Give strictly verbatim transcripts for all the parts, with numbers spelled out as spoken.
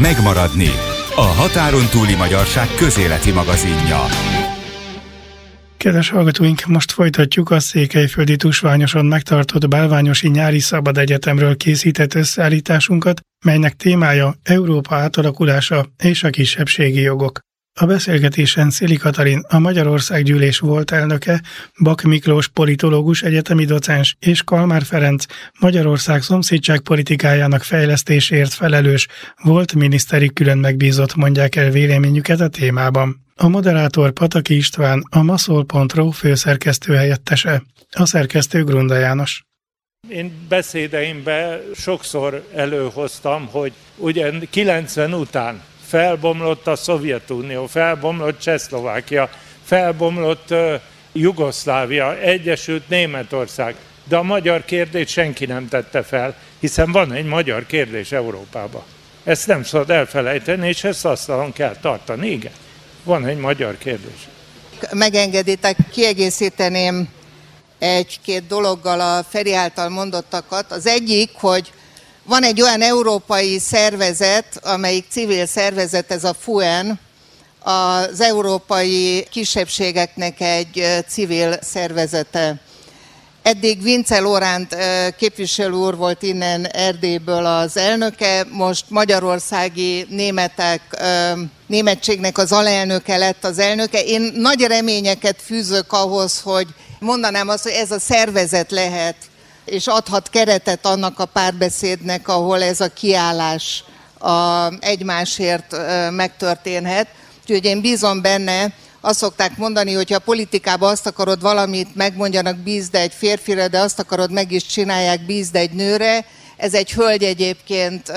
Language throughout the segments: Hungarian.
Megmaradni. A határon túli magyarság közéleti magazinja. Kedves hallgatóink, most folytatjuk a Székelyföldi Tusványoson megtartott Bálványosi Nyári Szabad Egyetemről készített összeállításunkat, melynek témája Európa átalakulása és a kisebbségi jogok. A beszélgetésen Széli Katalin, a Magyarországgyűlés volt elnöke, Bak Miklós politológus egyetemi docens és Kalmár Ferenc Magyarország szomszédságpolitikájának fejlesztésért felelős volt miniszteri külön megbízott mondják el véleményüket a témában. A moderátor Pataki István, a maszol pont ru főszerkesztő helyettese. A szerkesztő Grunda János. Én beszédeimben sokszor előhoztam, hogy ugyan kilencven után felbomlott a Szovjetunió, felbomlott Csehszlovákia, felbomlott uh, Jugoszlávia, Egyesült Németország, de a magyar kérdést senki nem tette fel, hiszen van egy magyar kérdés Európában. Ezt nem szabad elfelejteni, és ezt asztalon kell tartani. Igen, van egy magyar kérdés. Megengeditek, kiegészíteném egy-két dologgal a Feri által mondottakat. Az egyik, hogy van egy olyan európai szervezet, amelyik civil szervezet, ez a fu en, az európai kisebbségeknek egy civil szervezete. Eddig Vince Lóránt képviselő úr volt innen Erdélyből az elnöke, most magyarországi németek, németségnek az alelnöke lett az elnöke. Én nagy reményeket fűzök ahhoz, hogy mondanám azt, hogy ez a szervezet lehet, és adhat keretet annak a párbeszédnek, ahol ez a kiállás a egymásért megtörténhet. Úgyhogy én bízom benne, azt szokták mondani, hogy ha a politikában azt akarod valamit, megmondjanak, bízd egy férfire, de azt akarod, meg is csinálják, bízd egy nőre. Ez egy hölgy egyébként,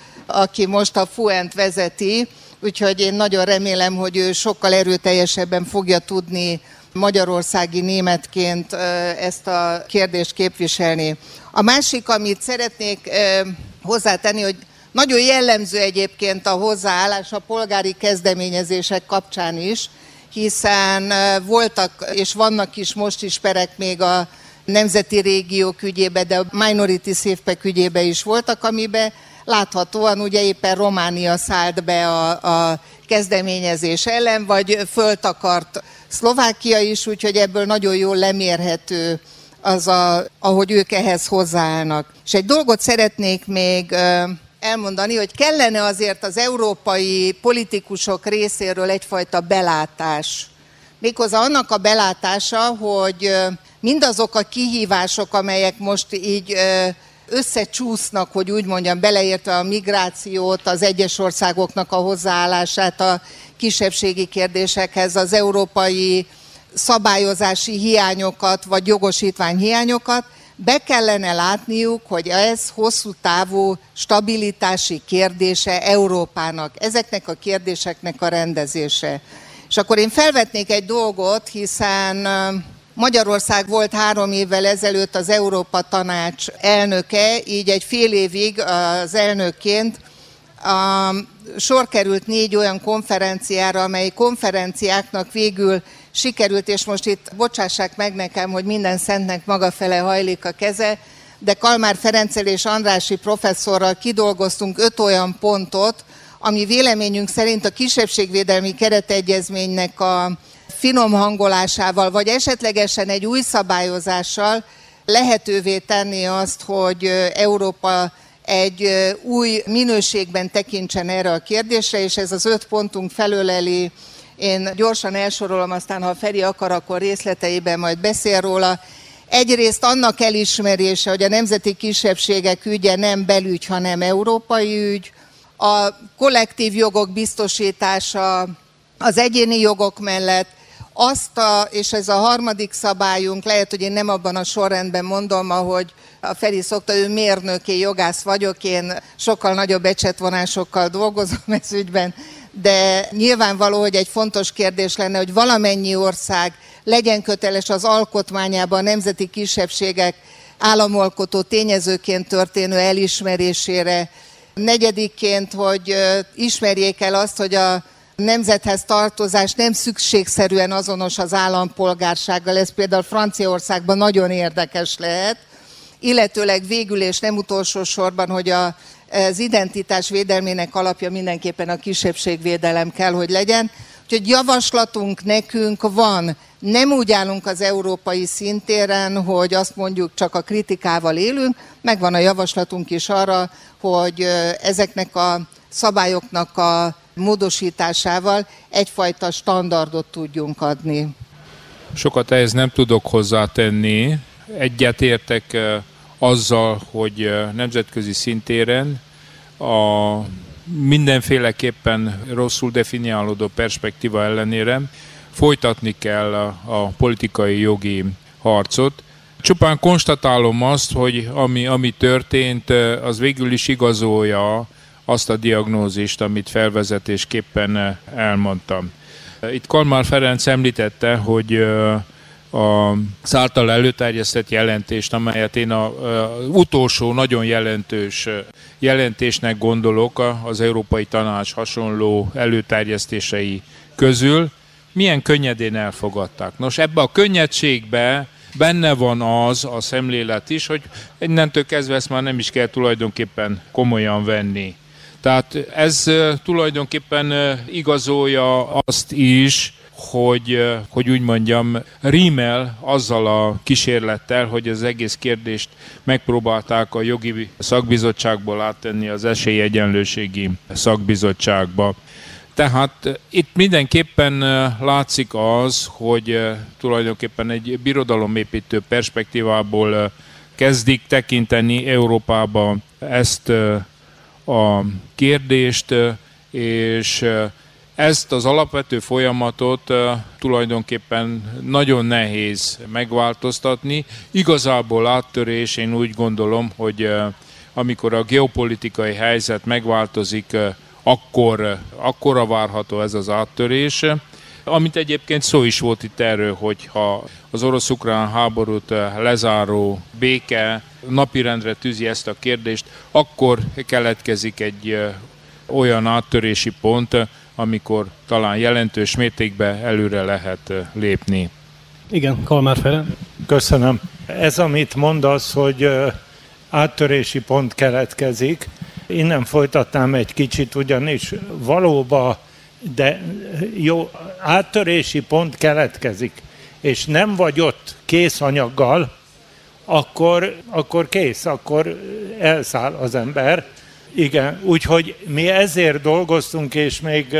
aki most a fu en-t vezeti, úgyhogy én nagyon remélem, hogy ő sokkal erőteljesebben fogja tudni magyarországi németként ezt a kérdést képviselni. A másik, amit szeretnék hozzátenni, hogy nagyon jellemző egyébként a hozzáállás a polgári kezdeményezések kapcsán is, hiszen voltak és vannak is most is perek még a nemzeti régiók ügyébe, de a Minority Safe-pack ügyébe is voltak, amiben láthatóan ugye éppen Románia szállt be a, a kezdeményezés ellen, vagy föltakart Szlovákia is, úgyhogy ebből nagyon jól lemérhető az, a, ahogy ők ehhez hozzáállnak. És egy dolgot szeretnék még elmondani, hogy kellene azért az európai politikusok részéről egyfajta belátás. Méghozzá annak a belátása, hogy mindazok a kihívások, amelyek most így összecsúsznak, hogy úgy mondjam, beleértve a migrációt, az egyes országoknak a hozzáállását a kisebbségi kérdésekhez, az európai szabályozási hiányokat, vagy jogosítványhiányokat, be kellene látniuk, hogy ez hosszú távú stabilitási kérdése Európának, ezeknek a kérdéseknek a rendezése. És akkor én felvetnék egy dolgot, hiszen Magyarország volt három évvel ezelőtt az Európa Tanács elnöke, így egy fél évig az elnökként a, sor került négy olyan konferenciára, amely konferenciáknak végül sikerült, és most itt bocsássák meg nekem, hogy minden szentnek maga fele hajlik a keze, de Kalmár Ferenccel és Andrássy professzorral kidolgoztunk öt olyan pontot, ami véleményünk szerint a kisebbségvédelmi keretegyezménynek a finom hangolásával, vagy esetlegesen egy új szabályozással lehetővé tenni azt, hogy Európa egy új minőségben tekintsen erre a kérdésre, és ez az öt pontunk felöleli. Én gyorsan elsorolom, aztán ha Feri akar, akkor részleteiben majd beszél róla. Egyrészt annak elismerése, hogy a nemzeti kisebbségek ügye nem belügy, hanem európai ügy. A kollektív jogok biztosítása az egyéni jogok mellett. Azt a, és ez a harmadik szabályunk, lehet, hogy én nem abban a sorrendben mondom, ahogy a Feri szokta, ő mérnök, én jogász vagyok, én sokkal nagyobb ecsetvonásokkal dolgozom ez ügyben, de nyilvánvaló, hogy egy fontos kérdés lenne, hogy valamennyi ország legyen köteles az alkotmányában a nemzeti kisebbségek államalkotó tényezőként történő elismerésére. Negyedikként, hogy ismerjék el azt, hogy a nemzethez tartozás nem szükségszerűen azonos az állampolgársággal, ez például Franciaországban nagyon érdekes lehet, illetőleg végül és nem utolsó sorban, hogy a az identitás védelmének alapja mindenképpen a kisebbségvédelem kell, hogy legyen. Úgyhogy javaslatunk nekünk van. Nem úgy állunk az európai szintéren, hogy azt mondjuk csak a kritikával élünk, megvan a javaslatunk is arra, hogy ezeknek a szabályoknak a módosításával egyfajta standardot tudjunk adni. Sokat ehhez nem tudok hozzátenni. Egyetértek azzal, hogy nemzetközi szintéren a mindenféleképpen rosszul definiálódó perspektíva ellenére folytatni kell a, a politikai jogi harcot. Csupán konstatálom azt, hogy ami, ami történt, az végül is igazolja azt a diagnózist, amit felvezetésképpen elmondtam. Itt Kalmár Ferenc említette, hogy az által előterjesztett jelentést, amelyet én az utolsó nagyon jelentős jelentésnek gondolok az Európai Tanács hasonló előterjesztései közül, milyen könnyedén elfogadták. Nos, ebbe a könnyedségbe benne van az a szemlélet is, hogy innentől kezdve ezt már nem is kell tulajdonképpen komolyan venni. Tehát ez tulajdonképpen igazolja azt is, hogy, hogy úgy mondjam, rímel azzal a kísérlettel, hogy az egész kérdést megpróbálták a jogi szakbizottságból áttenni az esélyegyenlőségi szakbizottságba. Tehát itt mindenképpen látszik az, hogy tulajdonképpen egy birodalomépítő perspektívából kezdik tekinteni Európába ezt a kérdést, és ezt az alapvető folyamatot tulajdonképpen nagyon nehéz megváltoztatni. Igazából áttörés, én úgy gondolom, hogy amikor a geopolitikai helyzet megváltozik, akkor, akkorra várható ez az áttörés. Amit egyébként szó is volt itt erről, hogy ha az orosz-ukrán háborút lezáró béke napirendre tűzi ezt a kérdést, akkor keletkezik egy olyan áttörési pont, amikor talán jelentős mértékben előre lehet lépni. Igen, Kalmár Ferenc. Köszönöm. Ez, amit mondasz, hogy áttörési pont keletkezik, innen folytatnám egy kicsit, ugyanis valóban, de jó, áttörési pont keletkezik, és nem vagy ott kész anyaggal, akkor, akkor kész, akkor elszáll az ember. Igen, úgyhogy mi ezért dolgoztunk, és még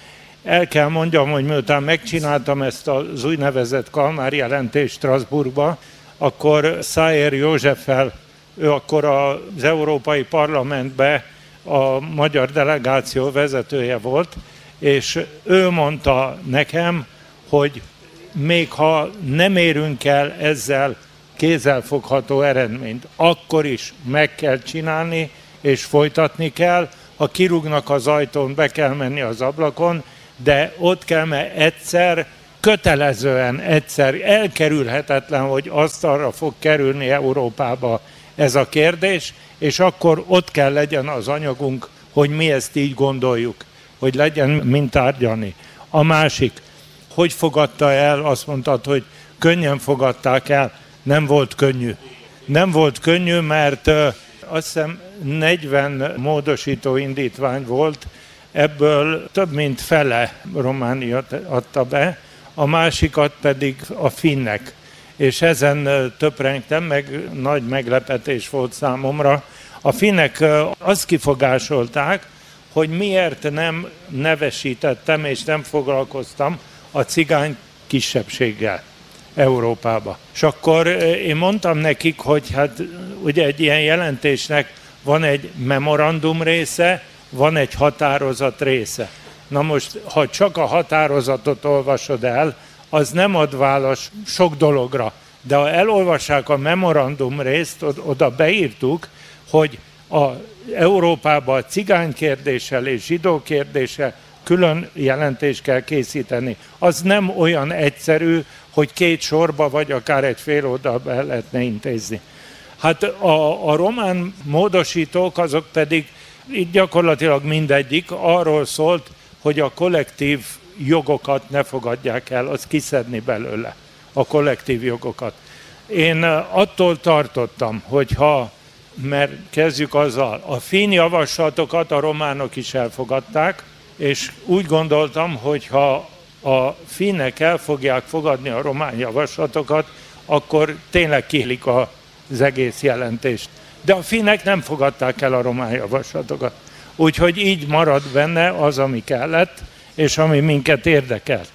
el kell mondjam, hogy miután megcsináltam ezt az úgynevezett Kalmár jelentést Strasbourgba, akkor Szájer Józseffel, ő akkor az Európai Parlamentben a magyar delegáció vezetője volt, és ő mondta nekem, hogy még ha nem érünk el ezzel kézzelfogható eredményt, akkor is meg kell csinálni, és folytatni kell. Ha kirúgnak az ajtón, be kell menni az ablakon, de ott kell, mert egyszer, kötelezően egyszer elkerülhetetlen, hogy asztalra fog kerülni Európába ez a kérdés, és akkor ott kell legyen az anyagunk, hogy mi ezt így gondoljuk, hogy legyen mint tárgyalni. A másik, hogy fogadta el, azt mondtad, hogy könnyen fogadták el, nem volt könnyű. Nem volt könnyű, mert azt hiszem negyven módosító indítvány volt, ebből több mint fele Románia adta be, a másikat pedig a finnek. És ezen töprengtem, meg nagy meglepetés volt számomra. A finnek azt kifogásolták, hogy miért nem nevesítettem és nem foglalkoztam a cigány kisebbséggel Európába. És akkor én mondtam nekik, hogy hát ugye egy ilyen jelentésnek van egy memorandum része, van egy határozat része. Na most, ha csak a határozatot olvasod el, az nem ad választ sok dologra. De ha elolvassák a memorandum részt, oda beírtuk, hogy a Európában a cigány kérdéssel és zsidó kérdéssel külön jelentést kell készíteni. Az nem olyan egyszerű, hogy két sorba vagy akár egy fél oldalba el lehetne intézni. Hát a, a román módosítók azok pedig itt gyakorlatilag mindegyik arról szólt, hogy a kollektív jogokat ne fogadják el, az kiszedni belőle a kollektív jogokat. Én attól tartottam, hogy ha mert kezdjük azzal, a finn javaslatokat a románok is elfogadták, és úgy gondoltam, hogy ha a finnek el fogják fogadni a román javaslatokat, akkor tényleg kiélik az egész jelentést. De a finnek nem fogadták el a román javaslatokat. Úgyhogy így marad benne az, ami kellett, és ami minket érdekelt.